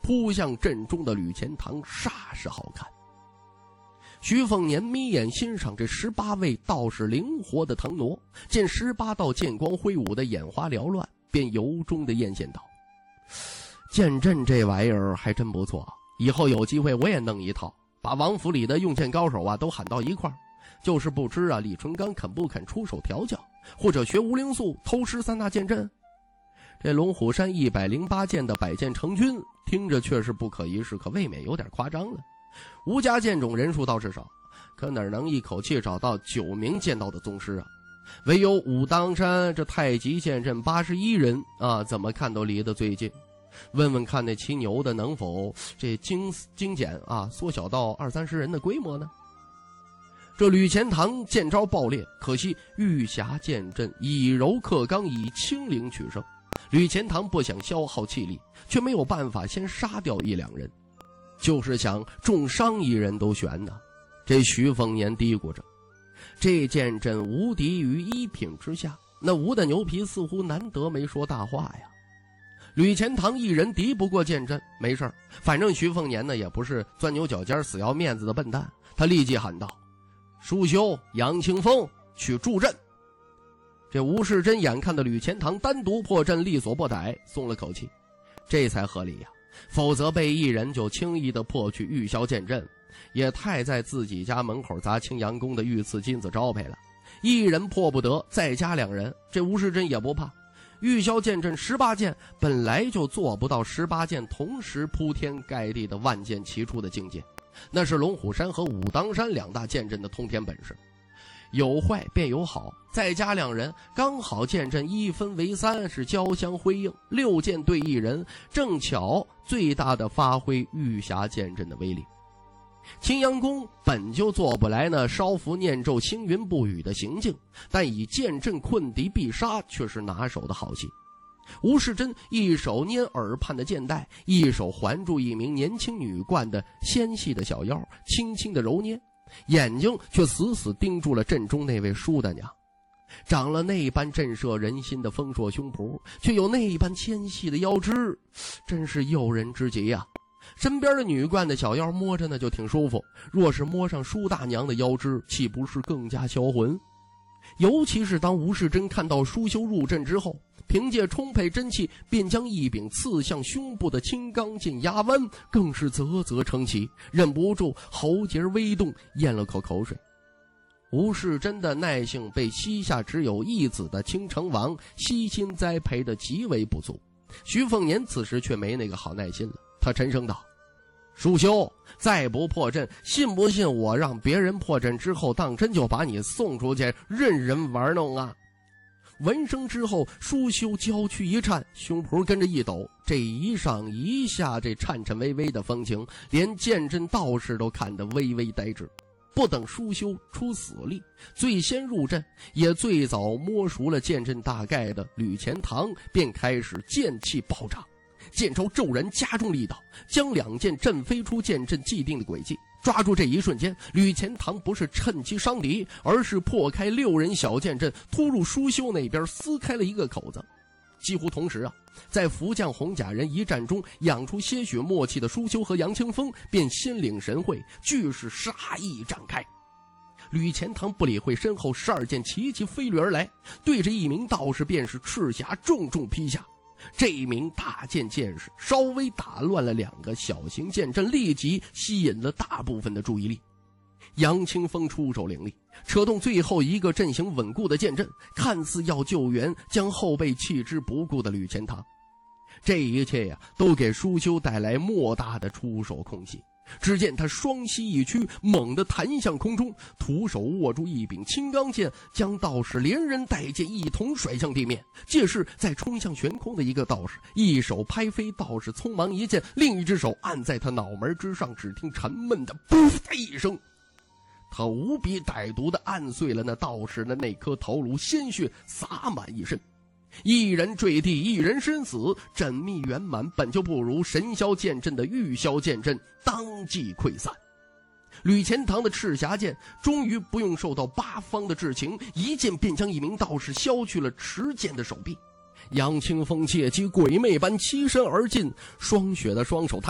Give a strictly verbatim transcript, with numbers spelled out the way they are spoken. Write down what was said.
扑向阵中的吕钱塘煞是好看。徐凤年眯眼欣赏这十八位道士灵活的腾挪，见十八道剑光挥舞的眼花缭乱，便由衷的艳羡道：剑阵这玩意儿还真不错，以后有机会我也弄一套，把王府里的用剑高手啊都喊到一块儿，就是不知啊李淳刚肯不肯出手调教，或者学吴灵素偷师三大剑阵。这龙虎山一百零八剑的百剑成军，听着却是不可一世，可未免有点夸张了。吴家剑种人数倒是少，可哪能一口气找到九名剑道的宗师啊？唯有武当山这太极剑阵八十一人啊，怎么看都离得最近。问问看那骑牛的能否这精精简啊，缩小到二三十人的规模呢？这吕钱塘剑招爆裂，可惜玉匣剑阵以柔克刚，以轻灵取胜。吕钱塘不想消耗气力，却没有办法先杀掉一两人，就是想重伤一人都悬呢。这徐凤年嘀咕着，这剑阵无敌于一品之下，那吴的牛皮似乎难得没说大话呀。吕钱塘一人敌不过剑阵，没事，反正徐凤年呢也不是钻牛角尖死要面子的笨蛋，他立即喊道：舒修、杨清风去助阵。这吴世珍眼看的吕钱塘单独破阵力所不逮，松了口气，这才合理呀，否则被一人就轻易的破去玉箫剑阵，也太在自己家门口砸青阳宫的御赐金子招牌了。一人破不得，再加两人，这吴世珍也不怕。玉箫剑阵十八剑本来就做不到十八剑同时铺天盖地的万剑齐出的境界，那是龙虎山和武当山两大剑阵的通天本事。有坏便有好，再加两人，刚好剑阵一分为三，是交相辉映，六剑对一人，正巧最大的发挥玉匣剑阵的威力。青阳宫本就做不来那烧符念咒星云不语的行径，但以剑阵困敌必杀却是拿手的好戏。吴世珍一手捏耳畔的剑带，一手环住一名年轻女冠的纤细的小腰，轻轻的揉捏，眼睛却死死盯住了阵中那位舒大娘。长了那般震慑人心的丰硕胸脯，却有那般纤细的腰肢，真是诱人之极呀。身边的女冠的小腰摸着呢就挺舒服，若是摸上舒大娘的腰肢，岂不是更加销魂？尤其是当吴世珍看到舒修入阵之后，凭借充沛真气便将一柄刺向胸部的青钢剑压弯，更是啧啧称奇，忍不住喉结微动，咽了口口水。吴世珍的耐性被膝下只有一子的青城王悉心栽培的极为不足，徐凤年此时却没那个好耐心了。他沉声道：舒修，再不破阵，信不信我让别人破阵之后当真就把你送出去任人玩弄啊？闻声之后，舒修娇躯一颤，胸脯跟着一抖，这一上一下这颤颤巍巍的风情，连剑阵道士都看得微微呆滞。不等舒修出死力，最先入阵也最早摸熟了剑阵大概的吕钱塘便开始剑气暴涨，剑招骤然加重力道，将两剑震飞出剑阵既定的轨迹。抓住这一瞬间，吕钱塘不是趁机伤敌，而是破开六人小剑阵，突入舒修那边撕开了一个口子。几乎同时啊，在福将红甲人一战中养出些许默契的舒修和杨清风便心领神会，俱是杀意展开。吕钱塘不理会身后十二剑齐齐飞掠而来，对着一名道士便是赤匣重重劈下。这名大剑剑士稍微打乱了两个小型剑阵，立即吸引了大部分的注意力。杨清风出手凌厉，扯动最后一个阵型稳固的剑阵，看似要救援将后背弃之不顾的吕钱塘。这一切呀，都给舒修带来莫大的出手空隙。只见他双膝一屈，猛地弹向空中，徒手握住一柄青钢剑，将道士连人带剑一同甩向地面。借势在冲向悬空的一个道士，一手拍飞道士，匆忙一剑，另一只手按在他脑门之上，只听沉闷的噗的一声，他无比歹毒地按碎了那道士的那颗头颅，鲜血洒满一身。一人坠地，一人身死，缜密圆满，本就不如神霄剑阵的玉箫剑阵，当即溃散。吕钱塘的赤匣剑终于不用受到八方的至情，一剑便将一名道士削去了持剑的手臂。杨清风借机鬼魅般欺身而进，霜雪的双手他